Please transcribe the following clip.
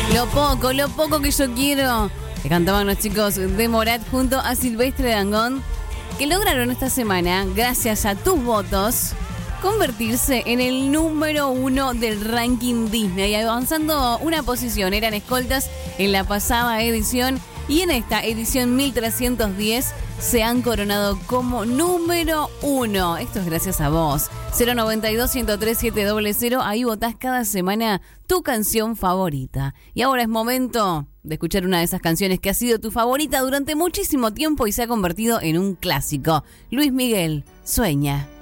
Lo poco que yo quiero, que cantaban los chicos de Morat junto a Silvestre Dangond, que lograron esta semana, gracias a tus votos, convertirse en el número 1 del ranking Disney, avanzando una posición. Eran escoltas en la pasada edición y en esta edición 1310 se han coronado como número 1. Esto es gracias a vos. 092-103-700. Ahí votás cada semana tu canción favorita. Y ahora es momento de escuchar una de esas canciones que ha sido tu favorita durante muchísimo tiempo y se ha convertido en un clásico. Luis Miguel, Sueña.